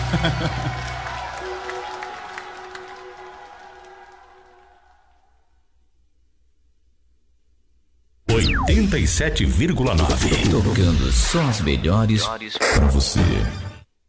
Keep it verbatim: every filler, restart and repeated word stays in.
oitenta e sete vírgula nove. Tocando só as melhores pra você.